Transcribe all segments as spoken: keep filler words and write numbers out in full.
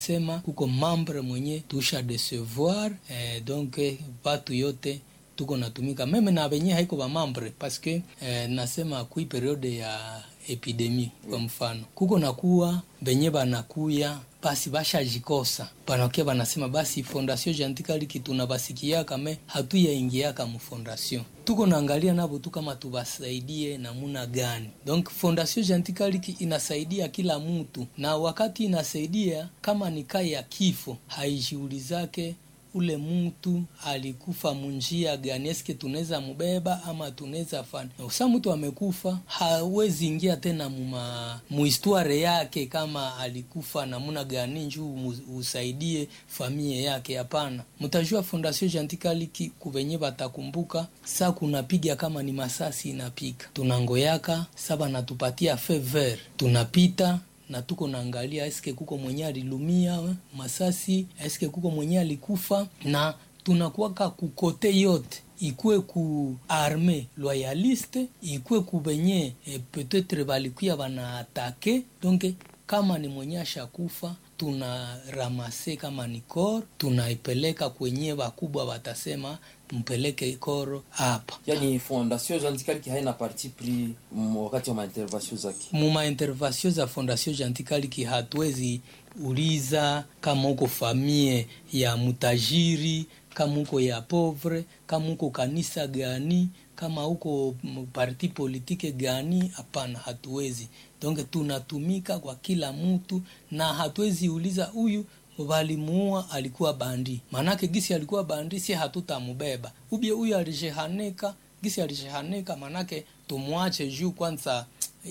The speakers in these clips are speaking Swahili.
sema kuko membre mwenye tusha decevoir eh, donc batu yote tuko natumika meme na benye haiko ba membre parce que eh, nasema kui periode ya epidemie kwa mfano kuko nakuwa benye banakuya basi basha jikosa banakia banasema basi fondation Jantikaliki tunabasikia kama hatuya ingia kama fondation tuko naangalia nabo tu kama tubasaidie namuna gani. Donc fondation Jantikaliki inasaidia kila mtu, na wakati inasaidia kama ni kai ya kifo haijiulizake ule mtu alikufa munjia gani, eske tunaweza mbeba ama tunaweza fanya. Usa mtu amekufa hawezi ingia tena muma muhistoria yake kama alikufa namuna gani njoo usaidie familia yake, hapana. Mtajua fondation Jantikaliki kubenye batakumbuka saa kunapiga kama ni masasi inapika, tunangoyaka saba natupatia favor, tunapita na tuko naangalia eske kuko mwenye alilumia masasi, eske kuko mwenye alikufa, na tunakuwaka kukote yote, ikue ku arme loyaliste, ikue kubenye e, peut-être balikuya bana atake. Donc kama ni mwenye ashakufa tuna ramase, kama ni kor tunaipeleka kwenye bakubwa batasema mpeleke koro hapa. Yani fondation Jantikaliki haina parti pris wakati wa intervention zake. Muma intervention za fondation Jantikaliki hatuwezi uliza kama uko famille ya mutajiri, kama uko ya pauvre, kama uko kanisa gani, kama uko parti politique gani, hapana, hatuwezi. Donc tunatumika kwa kila mtu, na hatuwezi uliza huyu walimuua alikuwa bandi, manake gisi alikuwa bandi si hatutamubeba. Ubie huyu alijehaneka gisi alijehaneka, manake tumwache juu kwanza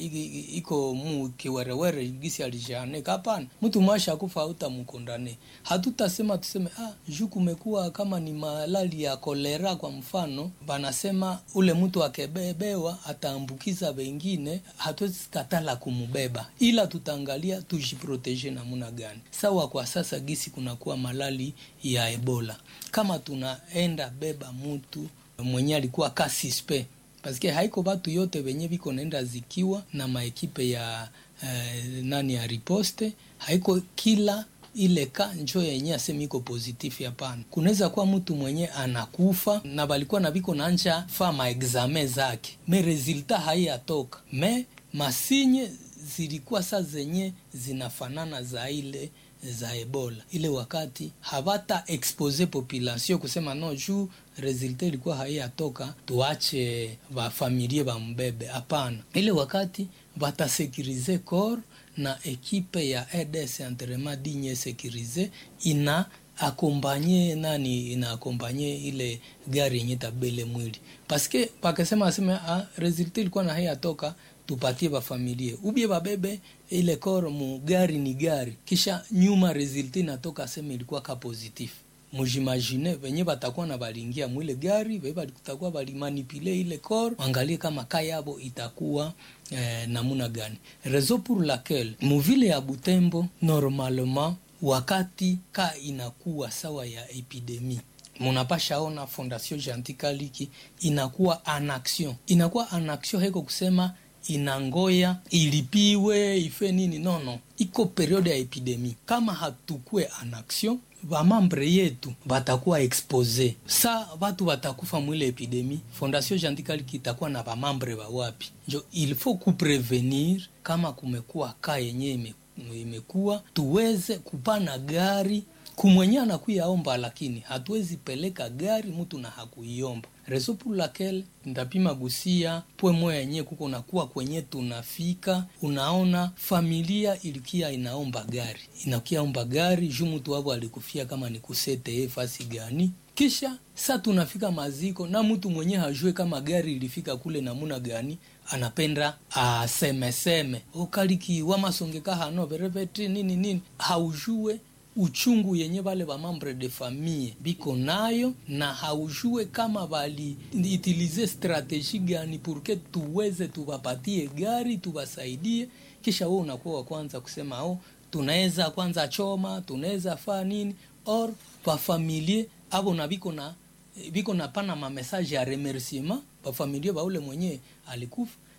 iko mu kiwerewere gisi alijehaneka, hapana. Mtu mwasha kufa utamkondane, hatutasema tuseme ah juu kumekuwa kama ni malali ya kolera kwa mfano, banasema ule mtu akebebewa ataambukiza wengine, hatuwezi katala kumubeba, ila tutangalia tujiprotege namuna gani. Sawa kwa sasa gisi kunakuwa malali ya Ebola, kama tunaenda beba mtu mwenye alikuwa kasispe, paske haiko batu yote wenye biko nenda zikiwa na maekipe ya eh, nani ya riposte, haiko kila ile ka njo yenye asemi iko positif, hapana. Kunaweza kuwa mtu mwenye anakufa na balikuwa na biko nanja fa ma examen zake, me resultat hayatoka, me masinye zilikuwa saa zenye zinafanana za ile za Ebola. Ile wakati habata expose population kusema no juu resultat ilikuwa hayatoka tuache ba familia ba mbebe, hapana. Ile wakati bata sécuriser corps na ekipe ya E D S entraînement digne sécurisé ina akompanye nani ina akompanye ile gari yenye tabele mwili, parce que pakasema asema ah resultat ilikuwa na hayatoka tupatie ba familia ubie babebe ile koro mu gari ni gari, kisha nyuma resultat natoka sema ilikuwa ka positif. Mujimagine venye batakuwa na balingia mwile gari, beba kutakuwa bali manipule ile koro, angalie kama kayabo itakuwa eh, namuna gani. Raison pour laquelle muvile ya Butembo normalement wakati ka inakuwa sawa ya epidemie, munapasha ona fondation Jantikaliki inakuwa en action. Inakuwa en action heko kusema inangoya ilipiwe ife nini, no no, iko periode ya epidemie. Kama hatukue en action, ba membre yetu batakuwa expose, sa watu batakufa mwile epidemie, fondation Jantikaliki itakuwa na ba membre ba wapi? Njo il faut kuprevenir kama kumekuwa ka yenye imekuwa, tuweze kupana gari kumwenya na kuyaomba, lakini hatuwezi peleka gari mtu na hakuiomba. Raison pour laquelle ndapima gusia pwe moya yenye kuko nakuwa kwenye tunafika, unaona familia ilikia inaomba gari, inakia omba gari juu mtu wabo alikufia kama ni kusete fasi gani, kisha sa tunafika maziko na mtu mwenye hajue kama gari ilifika kule namuna gani, anapenda asemeseme okaliki wa masongeka hano bereveti nini nini, haujue uchungu yenye bale ba membre de famille biko nayo, na haujue kama bali utilize strategie gani pour que tuweze tuwapatie gari tuwasaidie. Kisha wewe unakuwa wa kwanza kusema oh tunaweza kwanza choma, tunaweza fa nini, or pa familia abo na biko na biko na pana ma message ya remerciement pa familia ba ule mwenye alikufa,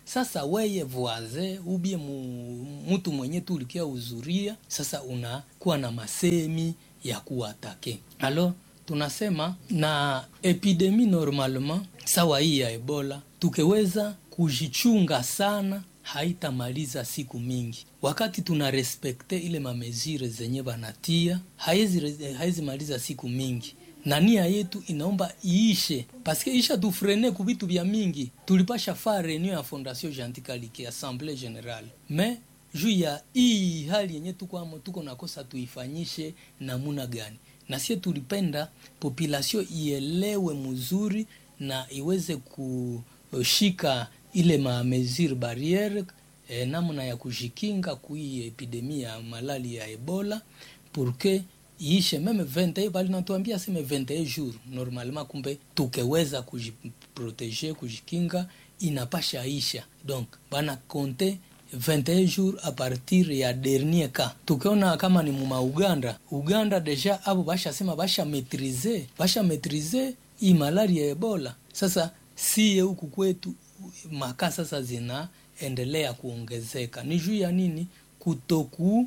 Sasa weye voisin ubie mtu mwenye tu ulikia uzuria, sasa unakuwa na masemi ya kuatake. Alors tunasema na epidemi normalement sawa hii ya Ebola, tukeweza kujichunga sana haitamaliza siku mingi. Wakati tuna respekte ile mamezire zenye banatia, haizi, haizi maliza siku mingi. Na nia yetu inaomba iishe, paske isha tufrene kubitu vya mingi. Tulipasha fa reunion ya Fondation Jantikaliki, Assemblée Générale. Me juu ya hii hali yenye tuko amo, tuko nakosa tuifanyishe namuna gani. Na sie tulipenda population ielewe mzuri na iweze kushika ile ma mesure barriere eh, namna ya kujikinga kui epidemia ya malali ya Ebola pour que iishe meme vingt et un, bali natuambia seme vingt et un jours normalement, kumbe tukeweza kujiproteger kujikinga inapasha isha. Donc bana compter vingt et un jours a partir ya dernier cas. Tukiona kama ni muma Uganda, Uganda deja abo basha sema basha maîtriser, basha maîtriser hii malaria ya Ebola. Sasa si huku kwetu maka sasa zinaendelea kuongezeka. Ni juu ya nini? Kutoku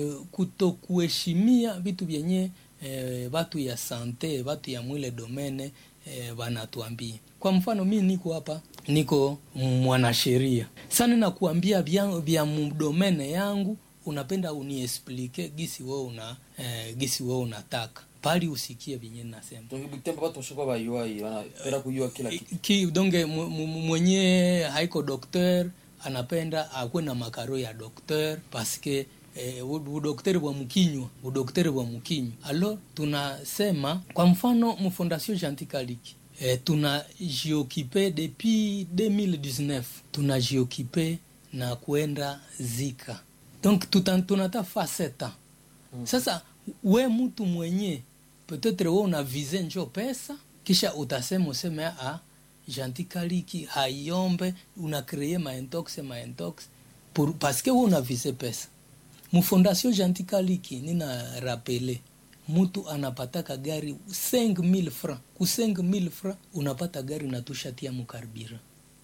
kutokuheshimia vitu vyenye e, watu ya sante, watu ya mwile domene e, wanatuambia. Kwa mfano mimi niko hapa, niko mwanasheria. Sana na kuambia vya, vya mdomene yangu, unapenda uniexplique gisi wewe una e, gisi wewe unataka. Pali usikie vinye nasema. Donc butemba watu washoko ba yoi, wanapenda kujua kila kitu. Ki donge mwenye haiko docteur anapenda akwe na makaro ya docteur parce que eh, udokteri wa mkinywa, udokteri wa mkinywa. Alors tunasema kwa mfano mu Fondation Jantikaliki eh, tunajiokipe depuis deux mille dix-neuf, tunajiokipe na kuenda zika. Donc tunata fa sept ans. Mm. Sasa we mtu mwenye peut-être wewe una vise njo pesa, kisha utasema useme a Jantikaliki hayombe, una créer ma intox ma intox pour parce que wewe una vise pesa. Mu Fondation Jantikaliki nina rapele mtu anapataka gari cinq mille francs. Ku cinq mille francs unapata gari na tushatia mukarbira.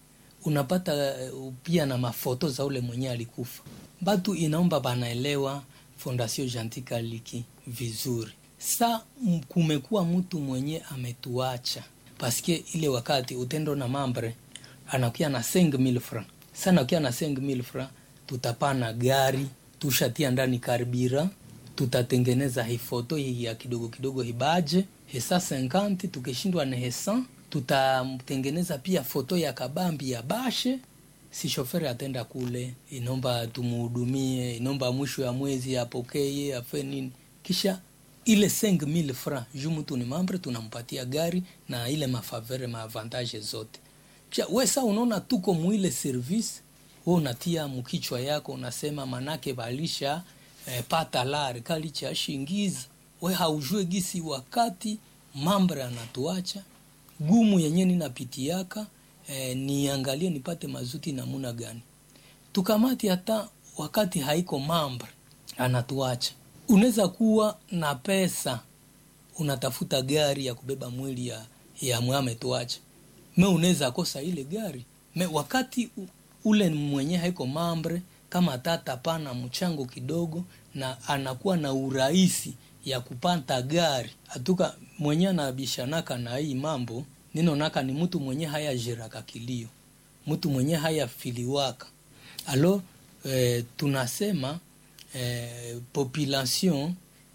Unapata uh, pia na mafoto za ule mwenye alikufa. Batu inaomba banaelewa Fondation Jantikaliki vizuri. Sa kumekuwa mtu mwenye ametuacha paske ile wakati utendo na mambre anakuwa na cinq mille francs. Sana ukiwa na cinq mille francs tutapana gari, tushatia ndani karbira, tutatengeneza hii foto hii ya kidogo kidogo hibaje, hesa cinquante, tukishindwa na hesa, tutatengeneza pia foto ya kabambi ya bashe, si shoferi atenda kule, inomba tumuhudumie, inomba mwisho ya mwezi apokee, afe nini. Kisha ile cinq mille francs, juu mtu ni mambre, tunampatia gari na ile mafavere, maavantage zote. Kisha wesa unaona tuko muile service, wewe unatia mkichwa yako unasema manake balisha eh, pata lari kalicha shingiza. Wewe haujue gisi wakati mambre anatuacha gumu yenye ninapitiaka eh, niangalie nipate mazuti namuna gani. Tukamati hata wakati haiko mambre anatuacha. Unaweza kuwa na pesa unatafuta gari ya kubeba mwili ya ya mwame tuacha. Me unaweza kosa ile gari. Me wakati u, ule mwenye haiko mambre kama tata pana mchango kidogo na anakuwa na urahisi ya kupata gari. Atuka mwenye anabishanaka na hii mambo, nino naka ni mtu mwenye haya jiraka kilio. Mtu mwenye haya filiwaka. Alo eh, tunasema eh, population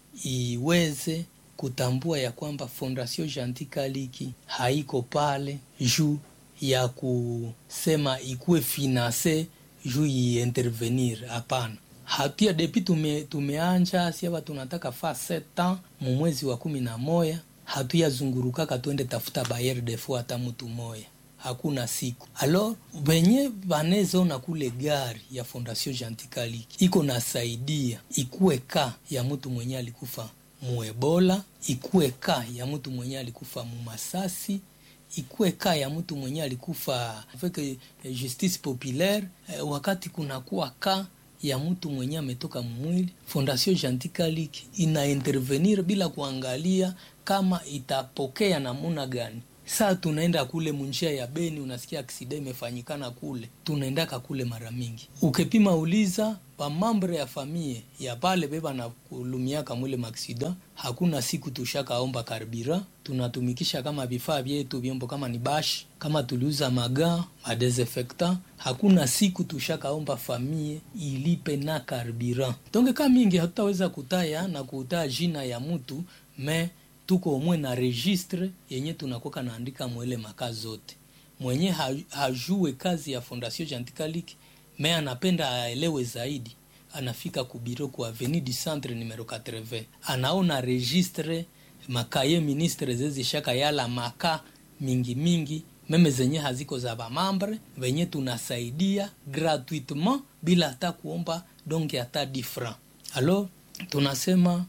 iweze kutambua ya kwamba Fondation Jantikaliki haiko pale juu ya kusema ikue finance juu intervenir, hapana. Hatia depuis tume tumeanja siaba tunataka fa sept ans mu mwezi wa kumi na moja, hatuya zungurukaka tuende tafuta bayer de fois hata mtu moya. Hakuna siku. Alors benye banezo na kule gari ya Fondation Jantikaliki iko nasaidia ikue ka ya mtu mwenye alikufa mu Ebola, ikue ka ya mtu mwenye alikufa mu Masasi, ikue ka ya mtu mwenye alikufa avec justice populaire. Eh, wakati kuna kuwa ka ya mtu mwenye ametoka mwili, Fondation Jantikaliki ina intervenir bila kuangalia kama itapokea namuna gani. Saa tunaenda kule munjia ya Beni, unasikia aksida imefanyikana kule, tunaendaka kule mara mingi. Ukipima uliza pa mambre ya famie ya pale beba na kulumiaka mwile maksida, hakuna siku tushakaomba karbira. Tunatumikisha kama vifaa vyetu vyombo, kama ni bash, kama tuliuza maga madesinfectant, hakuna siku tushakaomba famie ilipe na karbira. Donge kama mingi hatutaweza kutaya na kutaa jina ya mtu, me tuko omwe na registre yenye tunakoka naandika mwele makazi zote. Mwenye hajue kazi ya Fondation Janticalique me anapenda aelewe zaidi, anafika kubiro kwa Avenue du Centre numero quatre-vingts, anaona registre makaye ministre zezi shaka yala maka mingi mingi, meme zenye haziko za ba membre venye tunasaidia gratuitement bila hata kuomba donge hata dix francs. Alors tunasema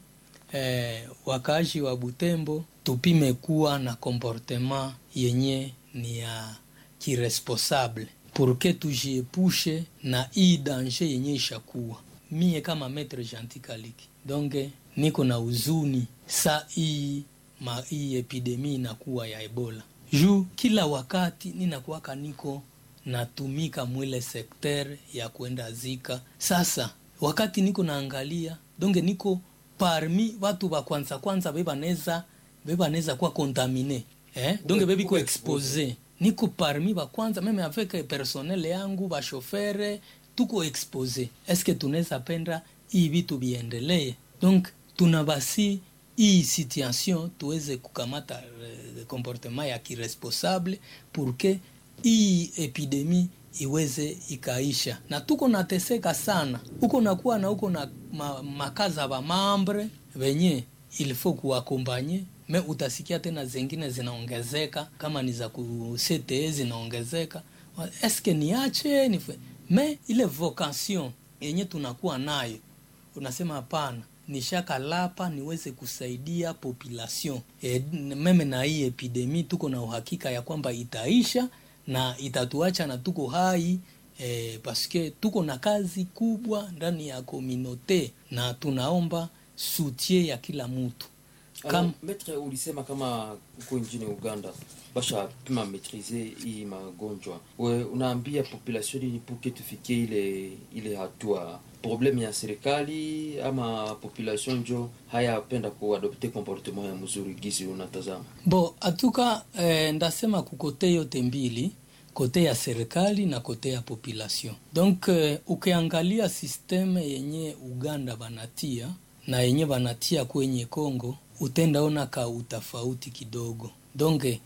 eh, wakaji wa Butembo tupime kuwa na comportement yenye ni ya kiresponsable purke tujiepushe na hii danger yenye ishakuwa. Mie kama Maître Janticalique donge niko na uzuni sa hii ma hii epidemi inakuwa ya Ebola. Ju kila wakati ninakuwaka niko natumika mwile sekter ya kuenda zika. Sasa wakati niko naangalia donge niko parmi watu wa kwanza kwanza beba neza beba neza kwa contaminer eh donge bebi ko expose. Niko parmi wa kwanza meme avec personnel yangu ba chauffeur tuko expose. Eske tunaweza penda hii vitu biendelee? Donc tunabasi hii situation tuweze kukamata uh, comportement ya kiresponsable pour que hii epidemi iweze ikaisha. Na tuko nateseka sana. Uko nakuwa na uko na ma, makaza ba membre venye il faut kuakompanye, me utasikia tena zingine zinaongezeka, kama ni za ku C T E zinaongezeka. Eske niache ni me ile vocation yenye tunakuwa nayo, unasema hapana, nishaka lapa niweze kusaidia population. E, meme na hii epidemi tuko na uhakika ya kwamba itaisha na itatuacha na tuko hai eh, paske tuko na kazi kubwa ndani ya communauté na tunaomba soutien ya kila mtu. Kam Maître, ulisema kama uko nchini Uganda basha pima maîtriser hii magonjwa. We unaambia population ni puke tufikie ile ile hatua, problème ya serikali ama population njo haya penda kuadopte comportement ya mzuri gizi unatazama? Bo atuka eh, ndasema kukote yote mbili, kote ya serikali na kote ya population. Donc eh, ukiangalia systeme yenye Uganda banatia na yenye banatia kwenye Kongo, utendaona ka utafauti kidogo. Donge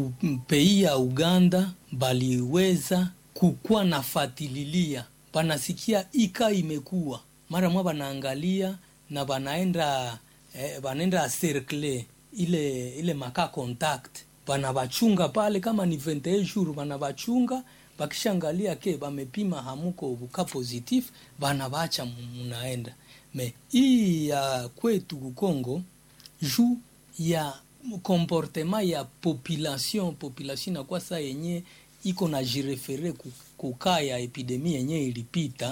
kupei ya Uganda baliweza kukua na fatililia, banasikia ika imekuwa mara mwa banaangalia na banaenda eh, banaenda cercle ile ile maka contact, banabachunga pale kama ni vingt et un jours, banabachunga bakishangalia ke bamepima hamuko buka positif, banabacha munaenda. Me hii ya kwetu Kongo ju ya comportement ya population population na kwa saa yenye iko na jirefere kukaa ya epidemia yenye ilipita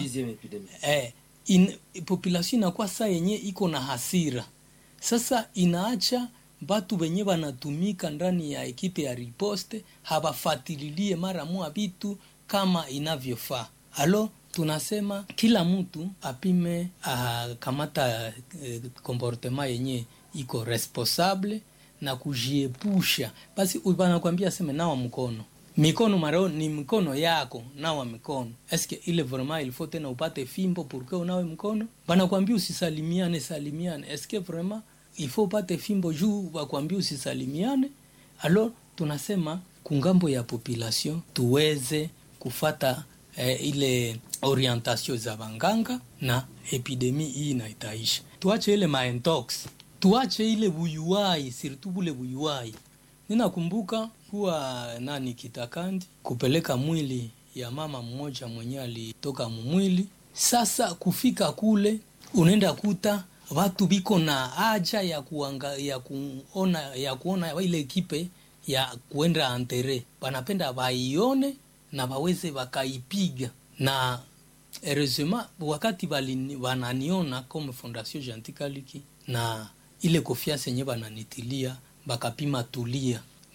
eh, in, population na kwa saa yenye iko na hasira. Sasa inaacha batu benye banatumika ndani ya ekipe ya riposte habafatililie mara moja vitu kama inavyofaa. Alo tunasema kila mtu apime uh, kamata uh, comportement yenye iko responsable na kujiepusha. Basi banakwambia sema nawa mkono. Mikono maro ni mikono yako, nawa mikono. Eske ile vraiment il faut tena upate fimbo pour que unawe mkono? Banakwambia usisalimiane salimiane. Eske vraiment il faut upate fimbo juu bakwambia usisalimiane? Alors tunasema kungambo ya population tuweze kufata eh, ile orientation za banganga na epidemi hii na itaisha. Tuache ile maentox, tuache ile buyuwai, surtout bule buyuwai. Ninakumbuka kuwa nani Kitakandi kupeleka mwili ya mama mmoja mwenye alitoka mwili. Sasa kufika kule unaenda kuta watu biko na haja ya kuanga, ya kuona ya kuona ile ekipe ya kuenda antere. Banapenda baione na baweze bakaipiga. Na heureusement wakati bali wananiona kama Fondation Janticalique na ile confiance yenye bananitilia bakapima tulia.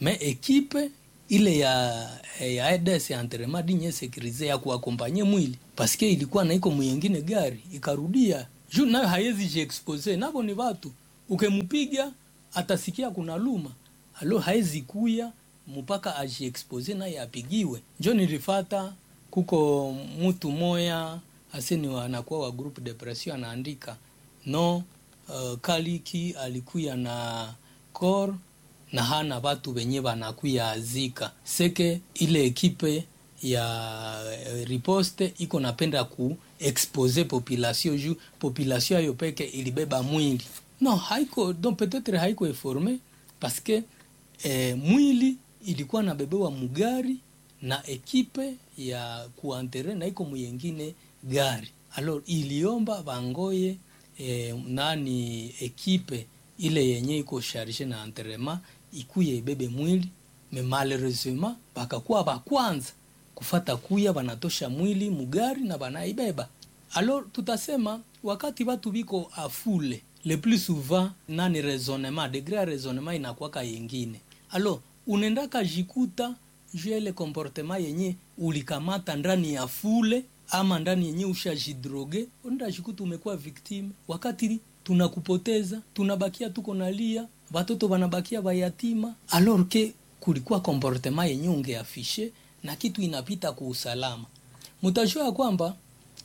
me ekipe ile ya ya E D S entraînement digne sécurisé ya kuakompanye mwili paske ilikuwa na iko mwingine gari ikarudia juu nayo haiwezi jiexpose nabo ni watu ukempiga atasikia kuna luma alo haizi kuya mpaka ajiexpose naye apigiwe. Njo nilifata kuko mtu moya aseni wanakuwa wa group depression anaandika no uh, Kaliki alikuya na kor na hana watu wenye wanakuya azika seke ile ekipe ya uh, riposte iko napenda ku expose population juu population ayo peke ilibeba mwili no haiko donc peut-être haiko informé parce que eh, mwili ilikuwa nabebewa mugari na ekipe ya kuantere na iko mwingine gari. Alors iliomba bangoye eh, nani ekipe ile yenye iko charge na enterrement ikuye ibebe mwili me malheureusement bakakuwa ba kwanza kufata kuya banatosha mwili mugari na banaibeba. Alors tutasema wakati watu biko afule le plus souvent nani raisonnement degré ya raisonnement inakuwa yengine. Alors unendaka jikuta juu ile comportement yenye ulikamata ndani ya fule ama ndani yenye ushajidroge onda jikuta umekuwa victime wakati tunakupoteza tunabakia tuko nalia watoto wanabakia bayatima alors que kulikuwa comportement yenye ungeafishe na kitu inapita kwa usalama. Mtajua kwamba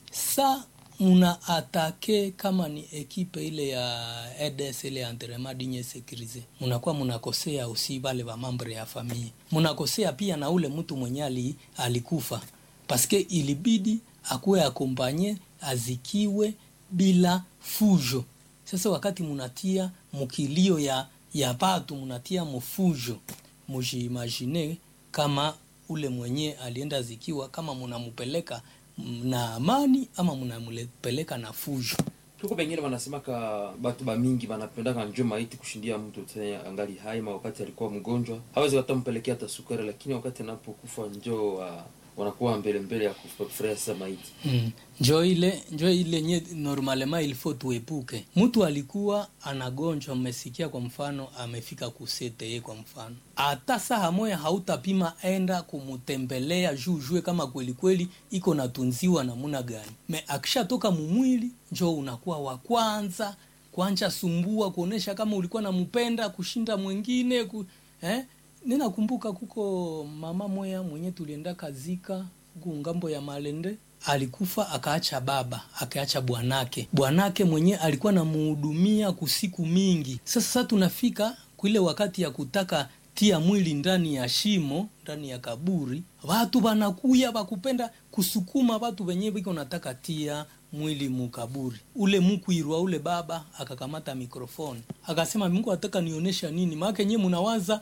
sa una atake kama ni ekipe ile ya E D S ile entraînement digne sécurisé munakuwa munakosea usi wale wa mambre ya familia munakosea pia na ule mtu mwenye alikufa paske ilibidi akuwe akompanye azikiwe bila fujo. Sasa wakati munatia mukilio ya ya patu munatia mufujo mujimagine kama ule mwenye alienda zikiwa kama munamupeleka na amani ama munamupeleka na fujo. Tuko bengine wanasema ka batu ba mingi wanapendaka njoo maiti kushindia mtu tena angali hai ma wakati alikuwa mgonjwa hawezi watampelekea hata sukari lakini wakati anapokufa njoo uh, wanakuwa mbele mbele ya kufurahia sasa maiti. Mm. Njoo ile njoo ile nye normalement il faut tuepuke. Mtu alikuwa anagonjwa mmesikia kwa mfano amefika kusete yeye kwa mfano. Hata saa moja hautapima enda kumutembelea juu juu kama kweli kweli iko natunziwa namuna gani. Me akishatoka mumwili njoo unakuwa wa kwanza kuanza sumbua kuonesha kama ulikuwa nampenda kushinda mwingine ku, eh nina kumbuka kuko mama moya mwenye tulienda kazika ngambo ya Malende alikufa akaacha baba akaacha bwanake bwanake mwenye alikuwa namuhudumia kusiku mingi. Sasa tunafika kuile wakati ya kutaka tia mwili ndani ya shimo ndani ya kaburi watu wanakuya bakupenda kusukuma watu wenyewe biko nataka tia mwili mukaburi. Ule mukuirwa ule baba akakamata mikrofoni akasema Mungu ataka nionesha nini maana nyewe mnawaza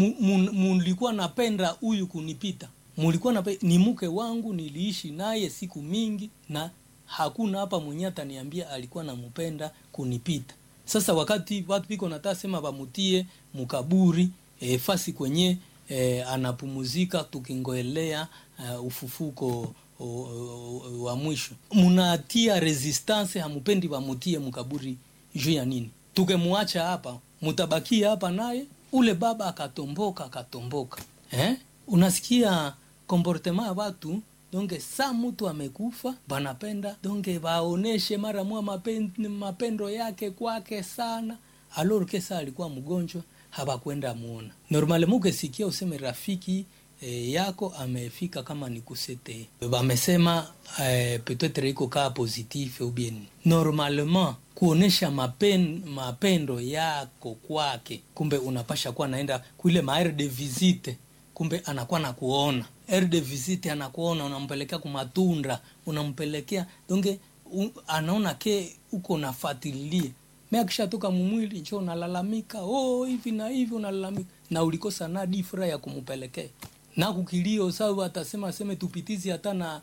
mulikuwa napenda huyu kunipita mulikuwa nape ni mke wangu niliishi naye siku mingi na hakuna hapa mwenye ataniambia alikuwa nampenda kunipita. Sasa wakati watu biko nataka sema bamutie mukaburi e, fasi kwenye e, anapumuzika tukingoelea uh, ufufuko o, o, o, wa mwisho munatia resistance hamupendi bamutie mukaburi juu ya nini? Tukemwacha hapa mutabakia hapa naye ule baba akatomboka akatomboka. Eh? Unasikia comportement ya watu donge sa mtu amekufa banapenda donge baoneshe mara mwa mapendo, mapendo yake kwake sana alors que sa alikuwa mgonjwa habakwenda muona. Normally muke sikia useme rafiki e, yako amefika kama ni kusete. Bamesema e, peut-être iko ka positif ou bien. Normalement kuonesha mapen, mapendo yako kwake kumbe unapasha kuwa naenda kuile maere de visite kumbe anakuwa na kuona aire de visite anakuona unampelekea kumatunda unampelekea donge un, anaona ke uko nafuatilia mimi akishatoka mumwili njoo nalalamika oh hivi na hivi unalalamika na ulikosa na difra ya kumpelekea na kukilio sawa atasema aseme tupitizi hata na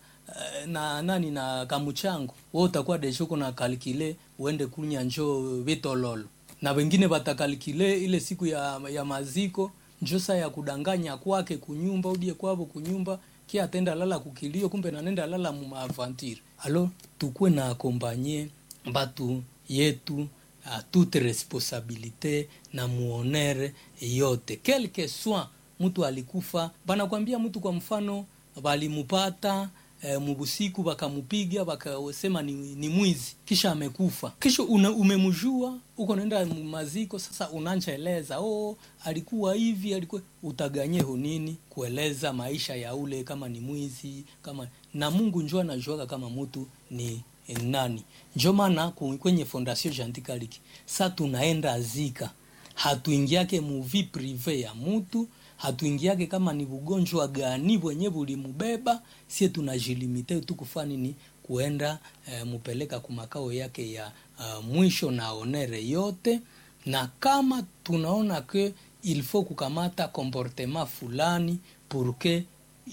na nani na kamuchango wewe utakuwa deshoko na kalkile uende kunya njoo vitololo na wengine batakalkile ile siku ya ya maziko njosa ya kudanganya kwake kunyumba udie kwabo kunyumba kia atenda lala kukilio kumbe nanenda lala mu aventure. Alors tukue na accompagner batu yetu a toute responsabilité na muonere yote quel que soit mtu alikufa, banakwambia mtu kwa mfano walimupata e, mubusiku bakamupiga bakasema ni, ni mwizi, kisha amekufa, kisha umemjua uko nenda maziko. Sasa unanchaeleza oh alikuwa hivi alikuwa, utaganyeho nini kueleza maisha ya ule kama ni mwizi kama, na Mungu njoo anajua kama mtu ni nani. Njoo maana kwenye Fondation Jantikaliki sasa tunaenda azika, hatuingiake mu vie prive ya mtu, hatuingiake kama ni ugonjwa gani wenye bulimubeba. Sie tunajilimite tu kufanya ni kuenda e, mupeleka kumakao yake ya uh, mwisho na onere yote, na kama tunaona ke il faut kukamata comportement fulani pour que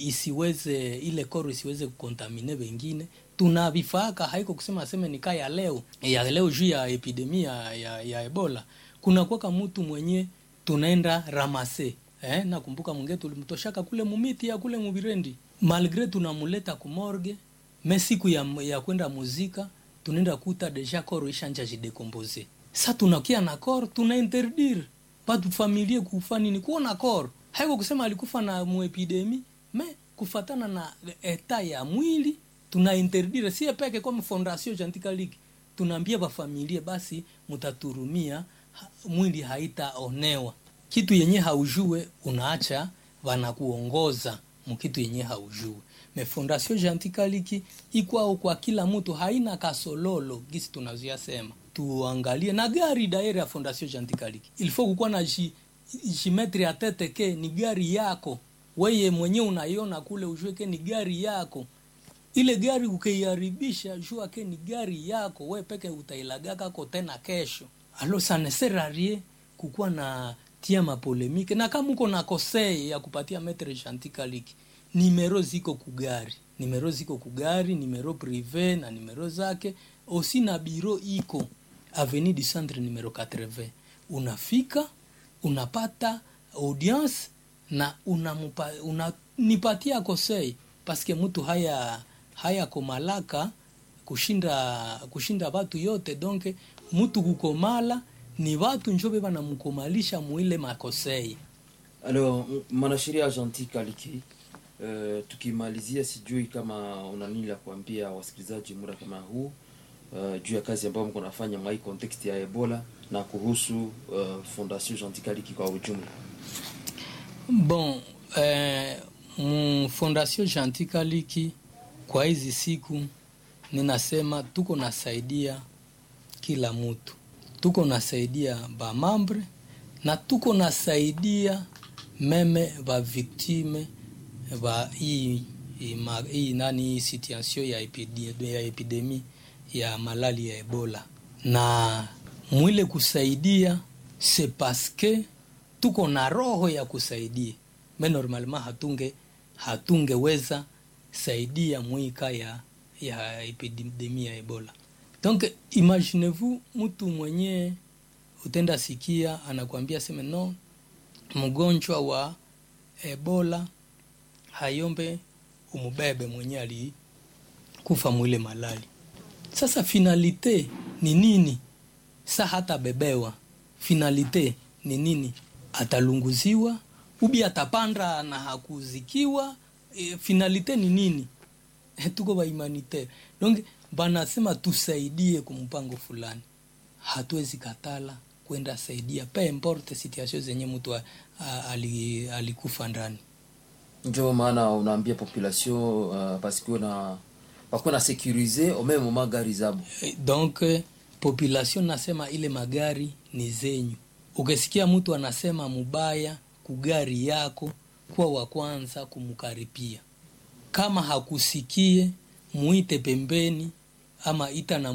isiweze ile koro isiweze kukontamine wengine, tunavifaka. Haiko kusema sema ni kaya leo ya leo juu ya epidemia ya, ya Ebola kuna kwa mtu mwenye tunaenda ramase eh, nakumbuka mwingine tulimtoshaka kule mumiti ya kule mubirendi, malgré tunamuleta kumorgue mais siku ya, ya kwenda muzika tunaenda kuta deja koro ishanja jidecompose. Sasa tunakia na koro tuna interdire batu familia kufani ni kuona koro. Haiko kusema alikufa na muepidemi, me kufatana na eta ya mwili tuna interdire. Si peke kwa Fondation Jantikaliki tunaambia ba familia basi mutaturumia mwili haitaonewa. Kitu yenye haujue unaacha wanakuongoza mkitu yenye haujue. Me Fondation Jantikaliki iko kwa kila mtu, haina kasololo gisi tunazia sema. Tuangalie na gari daire ya Fondation Jantikaliki. Il faut kukuwa na ji, ji metri ya tete ke ni gari yako. Weye mwenye unaiona kule ujue ke ni gari yako. Ile gari ukiharibisha jua ke ni gari yako, we peke utailagaka ko tena kesho. Alo ça ne sert à rien kukuwa na tia mapolemike. Na kama uko na kosei ya kupatia metre Jantikaliki, nimero ziko kugari. Nimero ziko kugari, nimero privé na nimero zake. Osi na biro iko Avenue du Centre numero quatre-vingts. Unafika, unapata audience na unamupa, unanipatia kosei. Paske mtu haya haya komalaka kushinda kushinda watu yote. Donc mtu kukomala ni watu njobe banamukomalisha muile makosei. Alors mwanasheria Jantikaliki, uh, tukimalizia sijui kama una nini la kuambia wasikilizaji muda kama huu uh, juu ya kazi ambayo mko nafanya mwa hii context ya Ebola na kuhusu uh, Fondation Jantikaliki kwa ujumla. Bon, eh, mu Fondation Jantikaliki kwa hizi siku ninasema tuko nasaidia kila mtu. Tuko nasaidia ba membre na tuko nasaidia meme ba victime ba hii hii nani situation ya epidemia ya epidemia ya malali ya Ebola. Na mwile kusaidia c'est parce que tuko na roho ya kusaidia. Mais normalement hatunge hatungeweza saidia mwika ya ya epidemia ya Ebola. Donc imaginez-vous mtu mwenye utenda sikia anakuambia sema no, mgonjwa wa Ebola hayombe umubebe mwenye ali kufa mwile malali. Sasa finalite ni nini? Sa hata bebewa. Finalite ni nini? Atalunguziwa, ubi atapanda na hakuzikiwa. E, finalite ni nini? E, tuko ba humanitaire. Donc banasema tusaidie kumpango fulani. Hatuwezi katala kwenda saidia pe importe situation zenye mtu alikufa ali ndani. Ndio maana unaambia population uh, parce que na wako na sécuriser au même moment gari zabo. Donc population nasema ile magari ni zenyu. Ukisikia mtu anasema mubaya kugari yako, kwa wa kwanza kumkaripia. Kama hakusikie muite pembeni ama ita na